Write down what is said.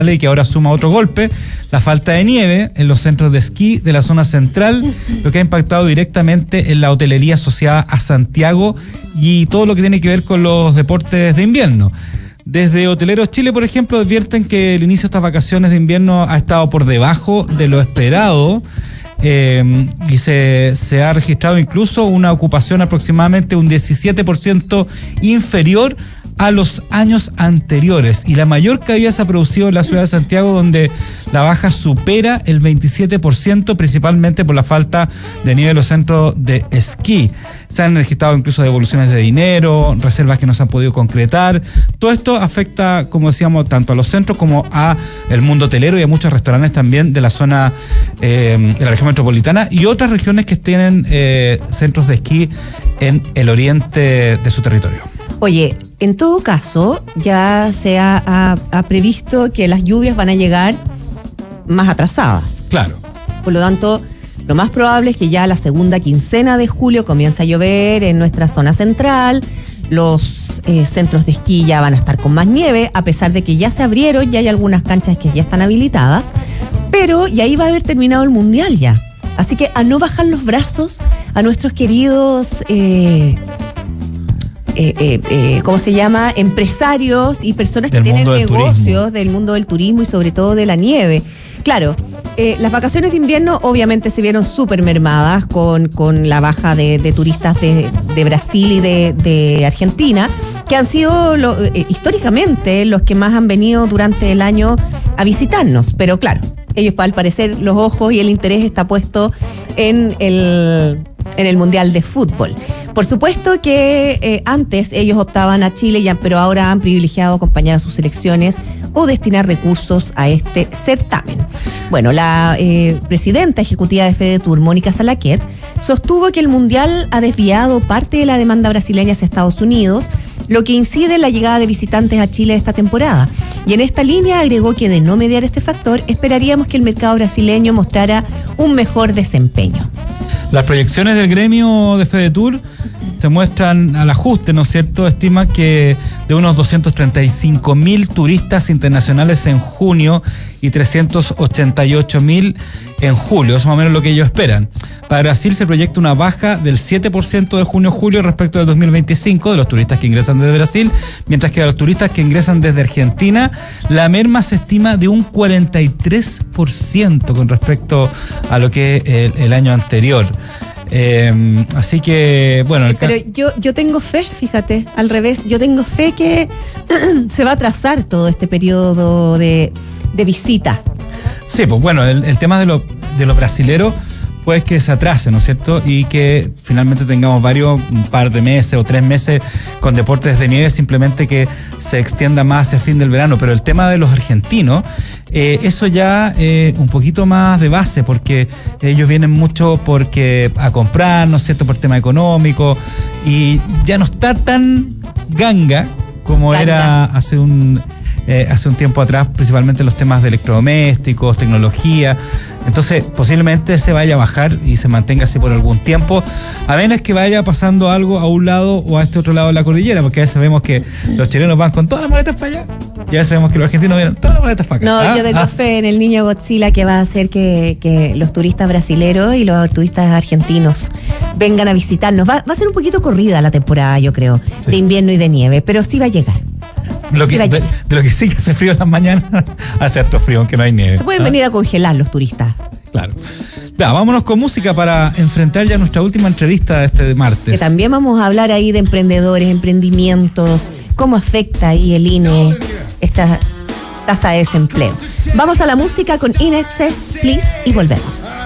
y que ahora suma otro golpe, la falta de nieve en los centros de esquí de la zona central, lo que ha impactado directamente en la hotelería asociada a Santiago y todo lo que tiene que ver con los deportes de invierno. Desde Hoteleros Chile, por ejemplo, advierten que el inicio de estas vacaciones de invierno ha estado por debajo de lo esperado, y se ha registrado incluso una ocupación aproximadamente un 17% inferior a los años anteriores, y la mayor caída se ha producido en la ciudad de Santiago, donde la baja supera el 27%, principalmente por la falta de nieve en los centros de esquí. Se han registrado incluso devoluciones de dinero, reservas que no se han podido concretar. Todo esto afecta, como decíamos, tanto a los centros como a el mundo hotelero y a muchos restaurantes también de la zona de la región metropolitana y otras regiones que tienen centros de esquí en el oriente de su territorio. Oye, en todo caso, ya se ha previsto que las lluvias van a llegar más atrasadas. Claro. Por lo tanto, lo más probable es que ya la segunda quincena de julio comience a llover en nuestra zona central. Los centros de esquí ya van a estar con más nieve, a pesar de que ya se abrieron, ya hay algunas canchas que ya están habilitadas, pero y ahí va a haber terminado el mundial ya. Así que a no bajar los brazos a nuestros queridos ¿cómo se llama? Empresarios y personas que tienen negocios del mundo del turismo y sobre todo de la nieve. Claro, las vacaciones de invierno obviamente se vieron súper mermadas con la baja de turistas de Brasil y de Argentina, que han sido históricamente los que más han venido durante el año a visitarnos. Pero claro, ellos al parecer los ojos y el interés está puesto en el Mundial de Fútbol. Por supuesto que antes ellos optaban a Chile, pero ahora han privilegiado acompañar a sus selecciones o destinar recursos a este certamen. Bueno, la presidenta ejecutiva de FEDETUR, Mónica Salaquet, sostuvo que el Mundial ha desviado parte de la demanda brasileña hacia Estados Unidos, lo que incide en la llegada de visitantes a Chile esta temporada. Y en esta línea agregó que de no mediar este factor, esperaríamos que el mercado brasileño mostrara un mejor desempeño. Las proyecciones del gremio de FEDETUR se muestran al ajuste, ¿no es cierto? Estima que de unos 235.000 turistas internacionales en junio y 388.000 en julio. Eso es más o menos lo que ellos esperan. Para Brasil se proyecta una baja del 7% de junio-julio respecto del 2025 de los turistas que ingresan desde Brasil, mientras que a los turistas que ingresan desde Argentina, la merma se estima de un 43% con respecto a lo que el año anterior. Así que, bueno... Pero yo tengo fe, fíjate, al revés, yo tengo fe que se va a atrasar todo este periodo de visitas. Sí, pues bueno, el tema de los brasileros puede que se atrase, ¿no es cierto? Y que finalmente tengamos un par de meses o 3 meses con deportes de nieve, simplemente que se extienda más hacia el fin del verano. Pero el tema de los argentinos, eso ya un poquito más de base, porque ellos vienen mucho a comprar, ¿no es cierto?, por tema económico, y ya no está tan ganga como era hace un tiempo atrás, principalmente los temas de electrodomésticos, tecnología. Entonces posiblemente se vaya a bajar y se mantenga así por algún tiempo, a menos que vaya pasando algo a un lado o a este otro lado de la cordillera, porque a veces vemos que los chilenos van con todas las maletas para allá y a veces vemos que los argentinos vienen todas las maletas para acá. No, yo tengo fe en el niño Godzilla, que va a hacer que los turistas brasileros y los turistas argentinos vengan a visitarnos. Va a ser un poquito corrida la temporada, yo creo, sí, de invierno y de nieve, pero sí va a llegar. De lo que sí que hace frío en las mañanas, hace harto frío, aunque no hay nieve. Se pueden venir a congelar los turistas. Claro. Ya, vámonos con música para enfrentar ya nuestra última entrevista de martes. Que también vamos a hablar ahí de emprendedores, emprendimientos, cómo afecta ahí el INE esta tasa de desempleo. Vamos a la música con In Excess, Please, y volvemos.